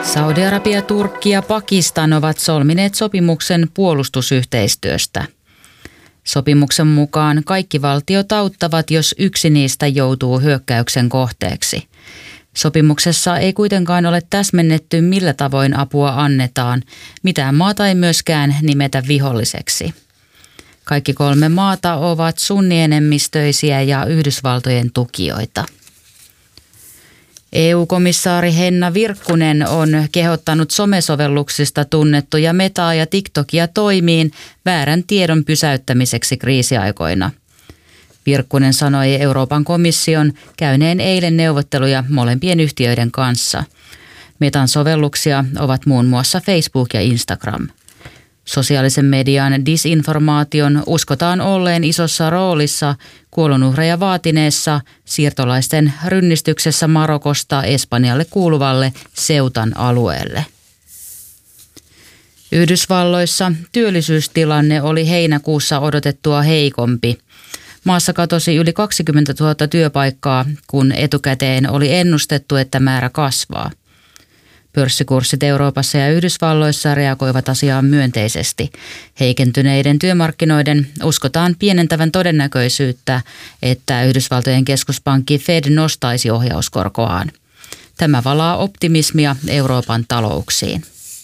Saudi-Arabia, Turkki ja Pakistan ovat solmineet sopimuksen puolustusyhteistyöstä. Sopimuksen mukaan kaikki valtiot auttavat, jos yksi niistä joutuu hyökkäyksen kohteeksi. Sopimuksessa ei kuitenkaan ole täsmennetty, millä tavoin apua annetaan. Mitään maata ei myöskään nimetä viholliseksi. Kaikki 3 maata ovat sunnienemmistöisiä ja Yhdysvaltojen tukijoita. EU-komissaari Henna Virkkunen on kehottanut somesovelluksista tunnettuja Metaa ja TikTokia toimiin väärän tiedon pysäyttämiseksi kriisiaikoina. Virkkunen sanoi Euroopan komission käyneen eilen neuvotteluja molempien yhtiöiden kanssa. Metan sovelluksia ovat muun muassa Facebook ja Instagram. Sosiaalisen median disinformaation uskotaan olleen isossa roolissa kuolonuhreja vaatineessa siirtolaisten rynnistyksessä Marokosta Espanjalle kuuluvalle Ceutan alueelle. Yhdysvalloissa työllisyystilanne oli heinäkuussa odotettua heikompi. Maassa katosi yli 20 000 työpaikkaa, kun etukäteen oli ennustettu, että määrä kasvaa. Pörssikurssit Euroopassa ja Yhdysvalloissa reagoivat asiaan myönteisesti. Heikentyneiden työmarkkinoiden uskotaan pienentävän todennäköisyyttä, että Yhdysvaltojen keskuspankki Fed nostaisi ohjauskorkoaan. Tämä valaa optimismia Euroopan talouksiin.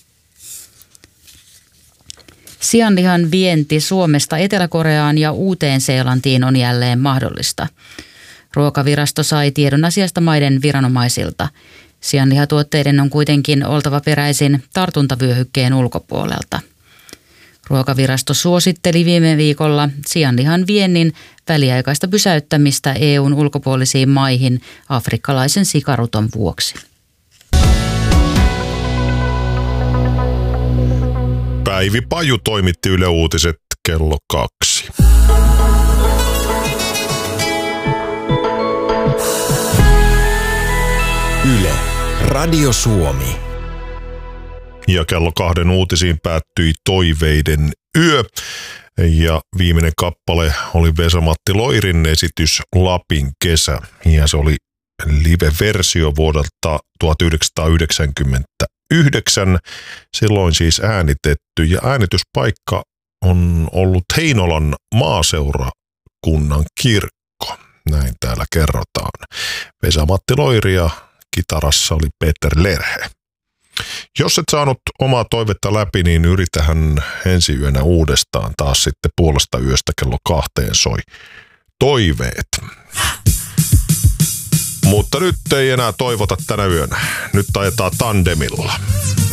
Sianlihan vienti Suomesta Etelä-Koreaan ja Uuteen-Seelantiin on jälleen mahdollista. Ruokavirasto sai tiedon asiasta maiden viranomaisilta. Sianlihatuotteiden on kuitenkin oltava peräisin tartuntavyöhykkeen ulkopuolelta. Ruokavirasto suositteli viime viikolla sianlihan viennin väliaikaista pysäyttämistä EU:n ulkopuolisiin maihin afrikkalaisen sikaruton vuoksi. Päivi Paju toimitti Yle Uutiset kello 2. Yle, Radio Suomi. Ja kello 2 uutisiin päättyi Toiveiden yö. Ja viimeinen kappale oli Vesa-Matti Loirin esitys Lapin kesä. Ja se oli live-versio vuodelta 1999. Silloin siis äänitetty. Ja äänityspaikka on ollut Heinolan maaseurakunnan kirkko. Näin täällä kerrotaan. Vesa-Matti Loiri ja kitarassa oli Peter Lerhe. Jos et saanut omaa toivetta läpi, niin yritähän ensi yönä uudestaan taas sitten 0:30 kello 2 soi toiveet. Mutta nyt ei enää toivota tänä yönä. Nyt ajetaan tandemilla.